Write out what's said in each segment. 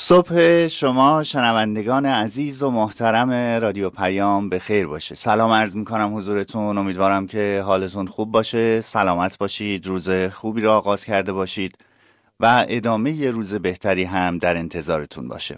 صبح شما شنوندگان عزیز و محترم رادیو پیام به خیر باشه. سلام عرض میکنم حضورتون. امیدوارم که حالتون خوب باشه، سلامت باشید، روز خوبی را آغاز کرده باشید و ادامه ی روز بهتری هم در انتظارتون باشه.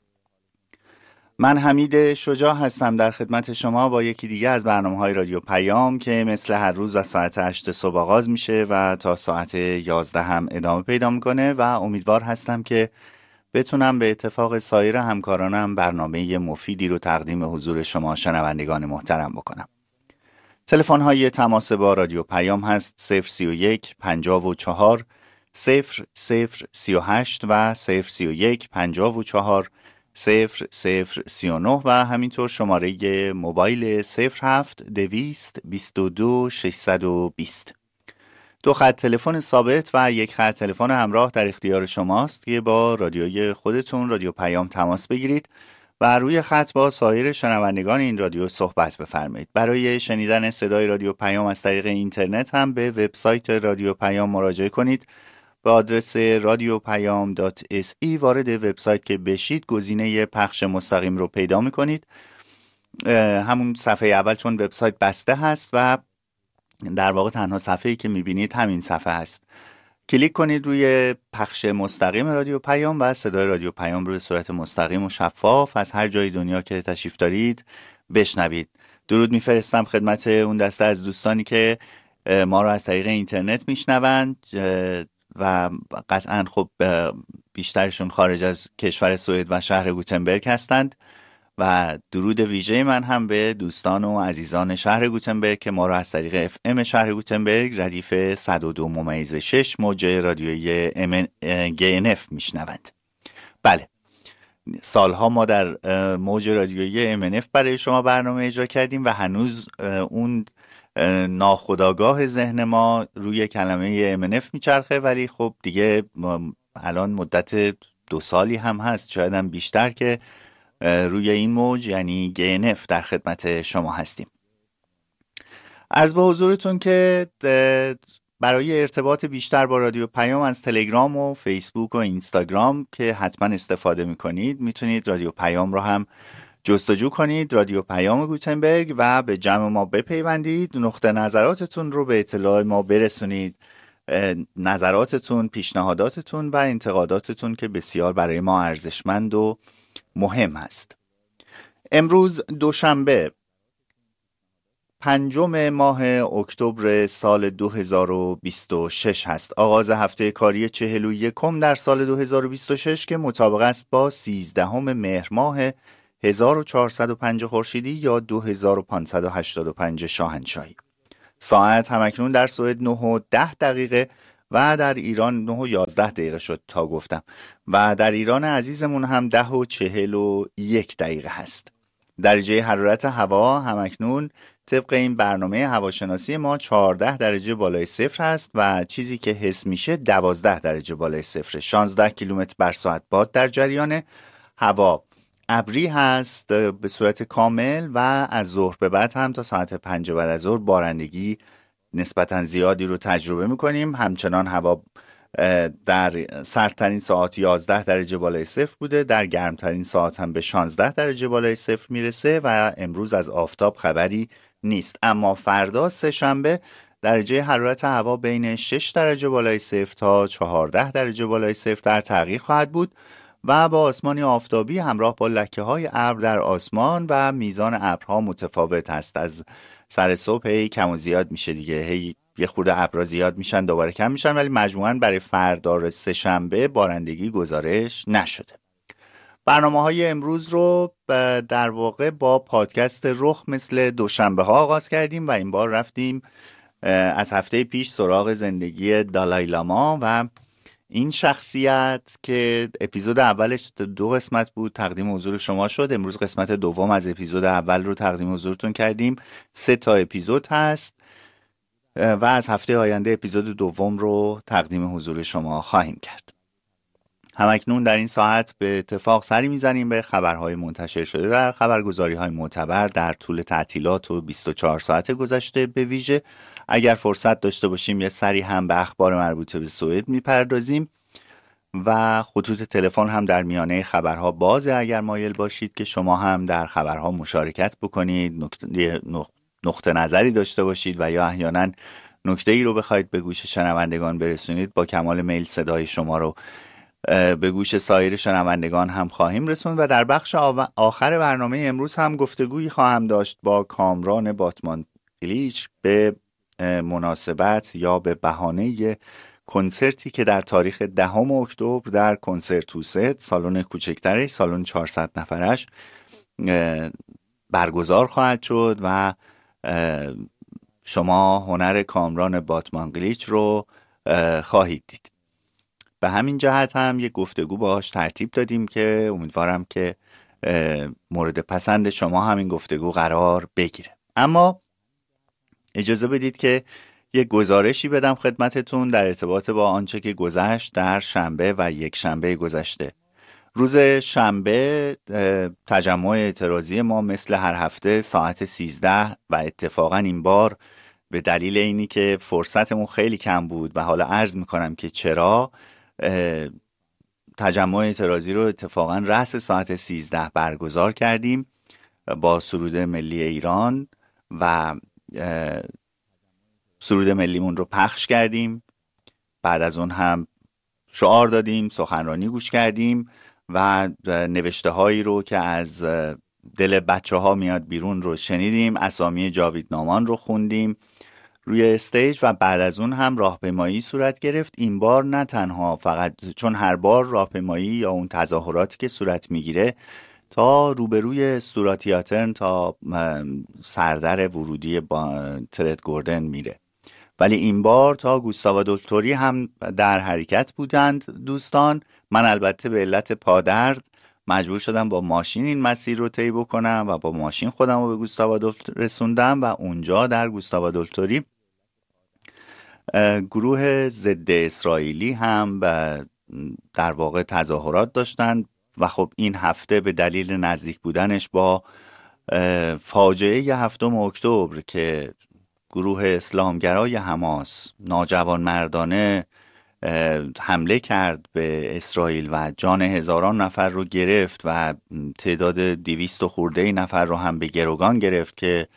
من حمید شجاع هستم در خدمت شما با یکی دیگه از برنامه‌های رادیو پیام که مثل هر روز از ساعت 8 صبح آغاز میشه و تا ساعت 11 هم ادامه پیدا میکنه و امیدوار هستم که بتونم به اتفاق سایر همکارانم برنامه مفیدی رو تقدیم حضور شما شنوندگان محترم بکنم. تلفن های تماس با رادیو پیام هست 031 54 0038 و 031 54 0039 و همینطور شماره موبایل 07 222 620. دو خط تلفن ثابت و یک خط تلفن همراه در اختیار شماست که با رادیوی خودتون رادیو پیام تماس بگیرید و روی خط با سایر شنوندگان این رادیو صحبت بفرمایید. برای شنیدن صدای رادیو پیام از طریق اینترنت هم به وبسایت رادیو پیام مراجعه کنید. به آدرس radiopayam.se وارد وبسایت که بشید گزینه پخش مستقیم رو پیدا می‌کنید. همون صفحه اول چون وبسایت بسته هست و در واقع تنها صفحه‌ای که می‌بینید همین صفحه هست. کلیک کنید روی پخش مستقیم رادیو پیام و صدای رادیو پیام رو به صورت مستقیم و شفاف از هر جای دنیا که تشریف دارید بشنوید. درود میفرستم خدمت اون دسته از دوستانی که ما رو از طریق اینترنت میشنوند و قطعاً خب بیشترشون خارج از کشور سوئد و شهر گوتنبرگ هستند و درود ویژه من هم به دوستان و عزیزان شهر گوتنبرگ که ما رو از طریق FM شهر گوتنبرگ ردیف 102.6 موج رادیویی GNF میشنوند. بله، سالها ما در موج رادیویی MNF برای شما برنامه اجرا کردیم و هنوز اون ناخودآگاه ذهن ما روی کلمه MNF میچرخه، ولی خب دیگه الان مدت 2 سالی هم هست، شاید هم بیشتر، که روی این موج یعنی GNF در خدمت شما هستیم. عرض به حضورتون که برای ارتباط بیشتر با رادیو پیام از تلگرام و فیسبوک و اینستاگرام که حتما استفاده میکنید میتونید رادیو پیام رو هم جستجو کنید، رادیو پیام گوتنبرگ، و به جمع ما بپیوندید. نقطه نظراتتون رو به اطلاع ما برسونید، نظراتتون، پیشنهاداتتون و انتقاداتتون که بسیار برای ما ارزشمند و مهم است. امروز دوشنبه 5 ماه اکتبر سال 2026 هست. آغاز هفته کاری 41 در سال 2026 که مطابق است با 13 مهر ماه 1405 خورشیدی یا 2585 شاهنشاهی. ساعت همکنون در سوئد 9:10 و در ایران 9:11 شد تا گفتم، و در ایران عزیزمون هم 10:41 هست. درجه حرارت هوا همکنون طبق این برنامه هواشناسی ما 14 درجه بالای صفر هست و چیزی که حس میشه 12 درجه بالای صفر. 16 کیلومتر بر ساعت باد در جریان. هوا ابری هست به صورت کامل و از ظهر به بعد هم تا ساعت 5 بعد از ظهر بارندگی نسبتا زیادی رو تجربه میکنیم. همچنان هوا در سردترین ساعت 11 درجه بالای صفر بوده، در گرمترین ساعت هم به 16 درجه بالای صفر میرسه و امروز از آفتاب خبری نیست. اما فردا سه‌شنبه درجه حرارت هوا بین 6 درجه بالای صفر تا 14 درجه بالای صفر در تغییر خواهد بود و با آسمانی آفتابی همراه با لکه‌های ابر در آسمان و میزان ابرها متفاوت است. از سر صبح هی کم و زیاد میشه دیگه، هی یه خورده ابرها زیاد میشن دوباره کم میشن، ولی مجموعاً برای فردا سه‌شنبه بارندگی گزارش نشده. برنامه‌های امروز رو در واقع با پادکست رخ مثل دوشنبه ها آغاز کردیم و این بار رفتیم از هفته پیش سراغ زندگی دالای لاما و این شخصیت که اپیزود اولش 2 قسمت بود تقدیم حضور شما شد. امروز قسمت دوم از اپیزود اول رو تقدیم حضورتون کردیم. 3 اپیزود هست و از هفته آینده اپیزود دوم رو تقدیم حضور شما خواهیم کرد. همکنون در این ساعت به اتفاق سری میزنیم به خبرهای منتشر شده در خبرگزاری‌های معتبر در طول تعطیلات و 24 ساعت گذشته. به ویژه اگر فرصت داشته باشیم یه سری هم به اخبار مربوط به سوئد میپردازیم و خطوط تلفن هم در میانه خبرها بازه، اگر مایل باشید که شما هم در خبرها مشارکت بکنید، نقطه نظری داشته باشید و یا احیانا نکته ای رو بخواید به گوش شنوندگان برسونید، با کمال میل صدای شما رو به گوش سایر شنوندگان هم خواهیم رسوند. و در بخش آخر برنامه امروز هم گفتگویی خواهم داشت با کامران باتمان گلیچ به مناسبت یا به بهانه کنسرتی که در تاریخ 10 اکتبر در کنسرتوست، سالن کوچکترش، سالن 400 نفرش برگزار خواهد شد و شما هنر کامران باتمان گلیچ رو خواهید دید. به همین جهت هم یک گفتگو باهاش ترتیب دادیم که امیدوارم که مورد پسند شما همین گفتگو قرار بگیره. اما اجازه بدید که یک گزارشی بدم خدمتتون در ارتباط با آنچه که گذشت در شنبه و یک شنبه گذشته. روز شنبه تجمع اعتراضی ما مثل هر هفته ساعت 13 و اتفاقا این بار به دلیل اینی که فرصتمون خیلی کم بود و حالا عرض میکنم که چرا، تجمع اعتراضی رو اتفاقا رأس ساعت 13 برگزار کردیم با سرود ملی ایران و سرود ملیمون رو پخش کردیم. بعد از اون هم شعار دادیم، سخنرانی گوش کردیم و نوشته هایی رو که از دل بچه ها میاد بیرون رو شنیدیم. اسامی جاویدنامان رو خوندیم روی استیج و بعد از اون هم راهپیمایی صورت گرفت. این بار نه تنها فقط، چون هر بار راهپیمایی یا اون تظاهراتی که صورت میگیره تا روبروی استورا تئاتر تا سردر ورودی با ترد گوردن میره، ولی این بار تا گوستاو آدولف هم در حرکت بودند دوستان. من البته به علت پادرد مجبور شدم با ماشین این مسیر رو طی بکنم و با ماشین خودم رو به گوستاو آدولف رسوندم و اونجا در گوستاو آدولف گروه ضد اسرائیلی هم در واقع تظاهرات داشتند و خب این هفته به دلیل نزدیک بودنش با فاجعه 7 اکتبر که گروه اسلامگرای حماس ناجوانمردانه حمله کرد به اسرائیل و جان هزاران نفر رو گرفت و تعداد 200 خورده نفر رو هم به گروگان گرفت که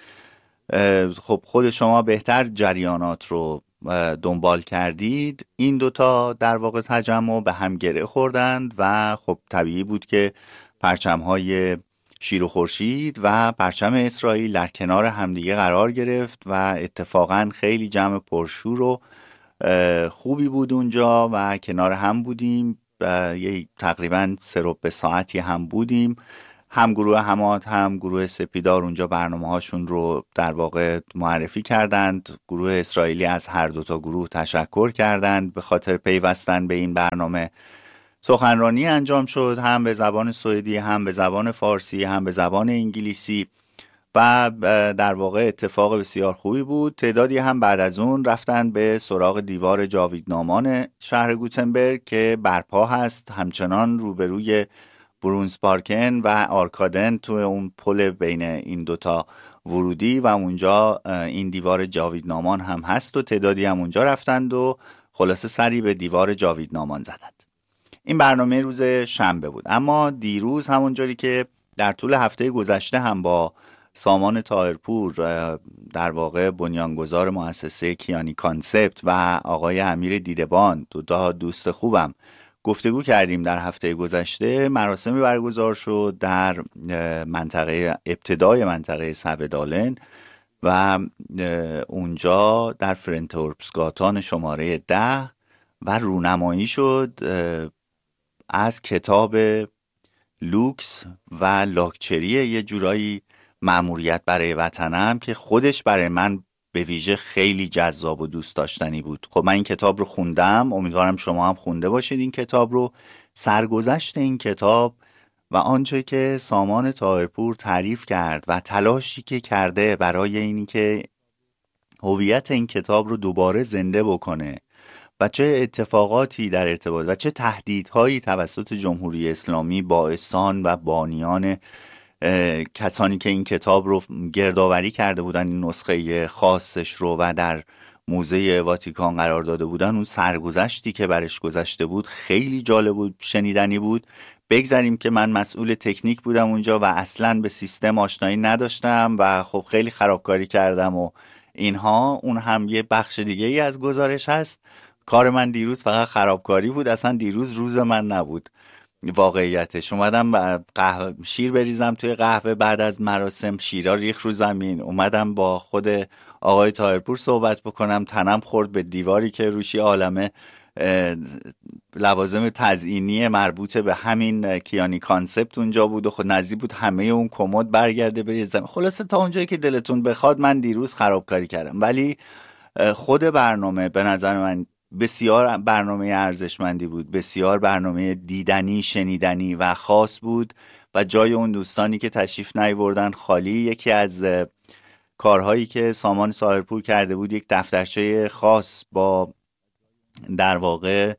خب خود شما بهتر جریانات رو دنبال کردید. این دوتا در واقع تجمع به هم گره خوردند و خب طبیعی بود که پرچم‌های شیر و خورشید و پرچم اسرائیل در کنار همدیگه قرار گرفت و اتفاقا خیلی جمع پرشور و خوبی بود اونجا و کنار هم بودیم. یه تقریبا 3 ساعتی هم بودیم. هم گروه حماد هم گروه سپیدار اونجا برنامه هاشون رو در واقع معرفی کردند. گروه اسرائیلی از هر دوتا گروه تشکر کردند به خاطر پیوستن به این برنامه. سخنرانی انجام شد، هم به زبان سوئدی، هم به زبان فارسی، هم به زبان انگلیسی و در واقع اتفاق بسیار خوبی بود. تعدادی هم بعد از اون رفتن به سراغ دیوار جاویدنامان شهر گوتنبرگ که برپا هست همچنان روبروی برونز پارکن و آرکادن، تو اون پل بین این دوتا ورودی و اونجا این دیوار جاویدنامان هم هست و تعدادی هم اونجا رفتند و خلاصه سری به دیوار جاویدنامان زدند. این برنامه روز شنبه بود. اما دیروز همونجوری که در طول هفته گذشته هم با سامان طاهرپور در واقع بنیانگذار مؤسسه کیانی کانسپت و آقای امیر دیدبان، دو دوست خوبم، گفتگو کردیم در هفته گذشته، مراسمی برگزار شد در منطقه ابتدای منطقه سبدالن و اونجا در فرنتورپسگاتان شماره 10 و رونمایی شد از کتاب لوکس و لاکچری، یه جورایی مأموریت برای وطنم، که خودش برای من به ویژه خیلی جذاب و دوست داشتنی بود. خب من این کتاب رو خوندم، امیدوارم شما هم خونده باشید این کتاب رو. سرگذشت این کتاب و آنچه که سامان طاهرپور تعریف کرد و تلاشی که کرده برای اینی که هویت این کتاب رو دوباره زنده بکنه و چه اتفاقاتی در ارتباط و چه تهدیدهایی توسط جمهوری اسلامی باعثان و بانیان کسانی که این کتاب رو گردآوری کرده بودن، این نسخه خاصش رو، و در موزه واتیکان قرار داده بودن، اون سرگذشتی که برش گذشته بود خیلی جالب بود، شنیدنی بود. بگذاریم که من مسئول تکنیک بودم اونجا و اصلا به سیستم آشنایی نداشتم و خب خیلی خرابکاری کردم و اینها. اون هم یه بخش دیگه ای از گزارش هست. کار من دیروز فقط خرابکاری بود، اصلا دیروز روز من نبود. واقعیتش اومدم قهوه شیر بریزم توی قهوه بعد از مراسم، شیرا ریخ رو زمین. اومدم با خود آقای طاهرپور صحبت بکنم، تنم خورد به دیواری که روشی عالمه لوازم تزیینی مربوط به همین کیانی کانسپت اونجا بود و خود نزدیک بود همه اون کمد برگرده بریزم. خلاصه تا اونجایی که دلتون بخواد من دیروز خرابکاری کردم، ولی خود برنامه به نظر من بسیار برنامه ارزشمندی بود، بسیار برنامه دیدنی، شنیدنی و خاص بود و جای اون دوستانی که تشریف نیاوردن خالی. یکی از کارهایی که سامان طاهرپور کرده بود یک دفترچه خاص با در واقع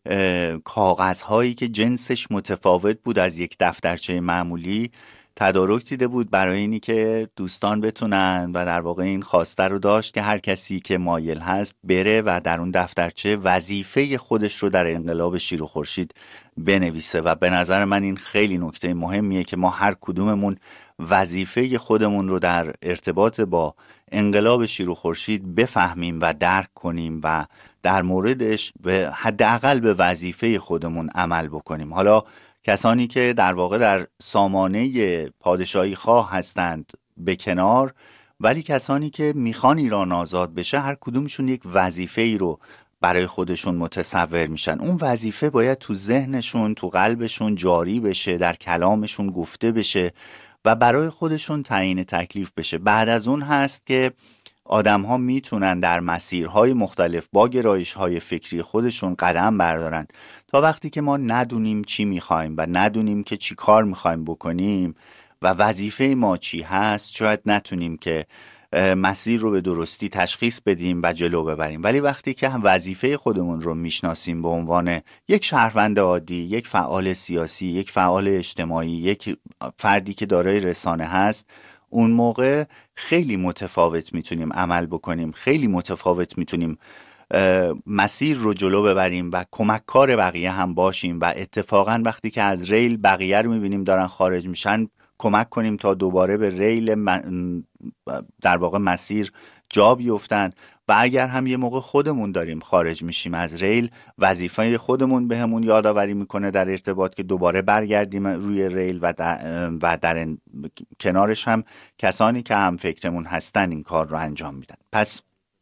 کاغذهایی که جنسش متفاوت بود از یک دفترچه معمولی تدارک دیده بود برای اینی که دوستان بتونن و در واقع این خواسته رو داشت که هر کسی که مایل هست بره و در اون دفترچه وظیفه خودش رو در انقلاب شیر و خورشید بنویسه. و به نظر من این خیلی نکته مهمیه که ما هر کدوممون وظیفه خودمون رو در ارتباط با انقلاب شیر و خورشید بفهمیم و درک کنیم و در موردش به حداقل به وظیفه خودمون عمل بکنیم. حالا کسانی که در واقع در سامانه پادشاهی خواه هستند به کنار، ولی کسانی که میخوان ایران آزاد بشه هر کدومشون یک وظیفه ای رو برای خودشون متصور میشن. اون وظیفه باید تو ذهنشون، تو قلبشون جاری بشه، در کلامشون گفته بشه و برای خودشون تعیین تکلیف بشه. بعد از اون هست که آدم ها میتونن در مسیرهای مختلف با گرایش‌های فکری خودشون قدم بردارن. تا وقتی که ما ندونیم چی میخوایم و ندونیم که چی کار میخوایم بکنیم و وظیفه ما چی هست، شاید نتونیم که مسیر رو به درستی تشخیص بدیم و جلو ببریم. ولی وقتی که وظیفه خودمون رو میشناسیم به عنوان یک شهروند عادی، یک فعال سیاسی، یک فعال اجتماعی، یک فردی که دارای رسانه هست، اون موقع خیلی متفاوت میتونیم عمل بکنیم، خیلی متفاوت میتونیم مسیر رو جلو ببریم و کمککار بقیه هم باشیم و اتفاقا وقتی که از ریل بقیه رو میبینیم دارن خارج میشن کمک کنیم تا دوباره به ریل در واقع مسیر جا بیفتن. و اگر هم یه موقع خودمون داریم خارج میشیم از ریل، وظیفه خودمون بهمون یادآوری میکنه در ارتباط که دوباره برگردیم روی ریل و در کنارش هم کسانی که هم فکرمون هستن این کار رو انجام میدن. پس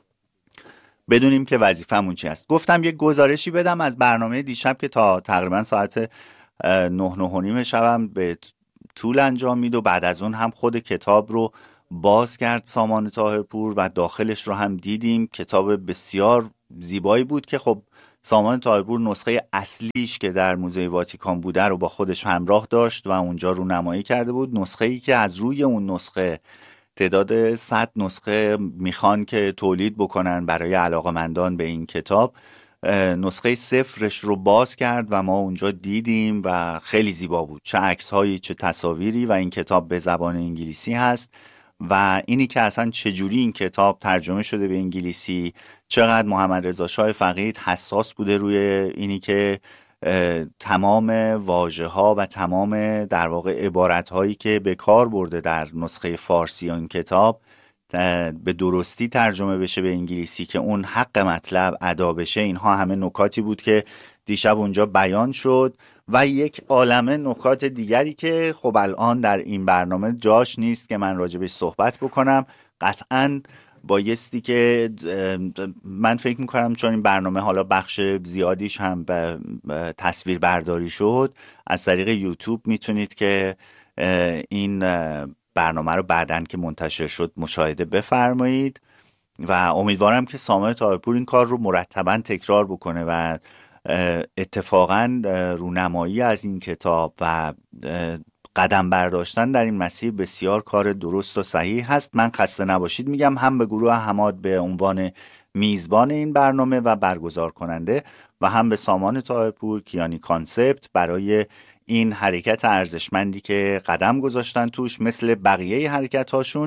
بدونیم که وظیفمون چی است. گفتم یک گزارشی بدم از برنامه دیشب که تا تقریبا ساعت 9:30 شبم به طول انجام مید و بعد از اون هم خود کتاب رو باز کرد سامان طاهرپور و داخلش رو هم دیدیم. کتاب بسیار زیبایی بود که خب سامان طاهرپور نسخه اصلیش که در موزه واتیکان بوده رو با خودش همراه داشت و اونجا رونمایی کرده بود. نسخه‌ای که از روی اون نسخه تعداد 100 نسخه میخوان که تولید بکنن برای علاقمندان به این کتاب، نسخه صفرش رو باز کرد و ما اونجا دیدیم و خیلی زیبا بود، چه عکس‌هایی چه تصاویری. و این کتاب به زبان انگلیسی هست و اینی که اصلا چجوری این کتاب ترجمه شده به انگلیسی، چقدر محمد رضا شاه فقید حساس بوده روی اینی که تمام واژه ها و تمام در واقع عبارت هایی که به کار برده در نسخه فارسی این کتاب به درستی ترجمه بشه به انگلیسی که اون حق مطلب ادا بشه. اینها همه نکاتی بود که دیشب اونجا بیان شد و یک عالمه نکات دیگری که خب الان در این برنامه جاش نیست که من راجبش صحبت بکنم. قطعاً بایستی که من فکر میکنم چون این برنامه حالا بخش زیادیش هم به تصویر برداری شد، از طریق یوتیوب میتونید که این برنامه رو بعدن که منتشر شد مشاهده بفرمایید و امیدوارم که سامان طاهرپور این کار رو مرتباً تکرار بکنه و اتفاقاً رونمایی از این کتاب و قدم برداشتن در این مسیر بسیار کار درست و صحیح هست. من خسته نباشید میگم هم به گروه حماد به عنوان میزبان این برنامه و برگزار کننده و هم به سامان طاهرپور کیانی کانسپت برای این حرکت ارزشمندی که قدم گذاشتن توش، مثل بقیه حرکت هاشون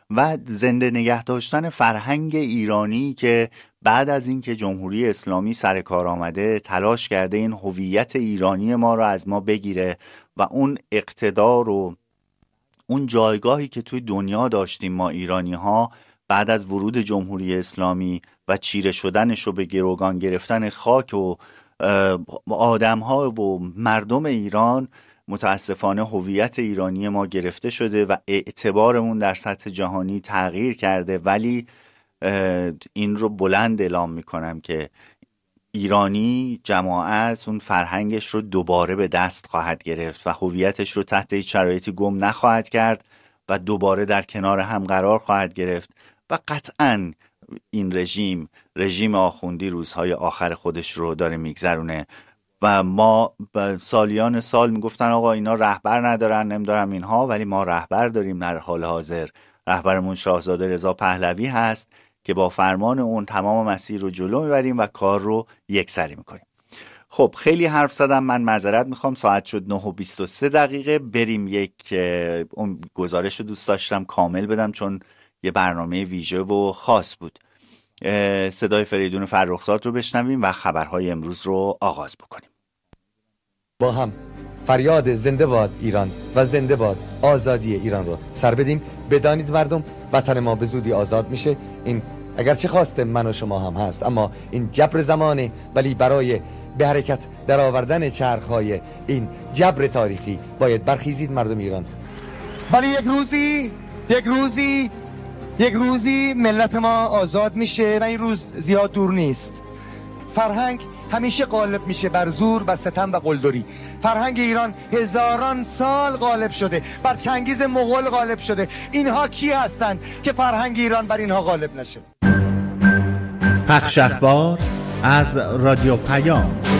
و زنده نگه داشتن فرهنگ ایرانی که بعد از اینکه جمهوری اسلامی سر کار آمده تلاش کرده این هویت ایرانی ما رو از ما بگیره و اون اقتدار و اون جایگاهی که توی دنیا داشتیم ما ایرانی ها بعد از ورود جمهوری اسلامی و چیره شدنش و به گروگان گرفتن خاک و آدم ها و مردم ایران، متاسفانه هویت ایرانی ما گرفته شده و اعتبارمون در سطح جهانی تغییر کرده. ولی این رو بلند اعلام میکنم که ایرانی جماعت اون فرهنگش رو دوباره به دست خواهد گرفت و هویتش رو تحت هیچ شرایطی گم نخواهد کرد و دوباره در کنار هم قرار خواهد گرفت و قطعاً این رژیم آخوندی روزهای آخر خودش رو داره میگذرونه و ما سالیان سال میگفتن آقا اینا رهبر ندارن نمیدارم اینها، ولی ما رهبر داریم. در حال حاضر رهبرمون شاهزاده رضا پهلوی هست که با فرمان اون تمام مسیر رو جلو میبریم و کار رو یکسری میکنیم. خب خیلی حرف زدم، من معذرت میخوام، ساعت شد 9:23. بریم یک گزارش رو دوست داشتم کامل بدم چون یه برنامه ویژه و خاص بود. صدای فریدون فرخزاد رو بشنویم و خبرهای امروز رو آغاز بکنیم. با هم فریاد زنده باد ایران و زنده باد آزادی ایران رو سر بدیم. بدانید مردم، وطن ما به زودی آزاد میشه. این اگرچه خواست من و شما هم هست، اما این جبر زمانه، ولی برای به حرکت در آوردن چرخهای این جبر تاریخی باید برخیزید مردم ایران. ولی یک روزی ملت ما آزاد میشه و این روز زیاد دور نیست. فرهنگ همیشه غالب میشه بر زور و ستم و قلدری. فرهنگ ایران هزاران سال غالب شده، بر چنگیز مغول غالب شده. اینها کی هستند که فرهنگ ایران بر اینها غالب نشه؟ پخش اخبار از رادیو پیام.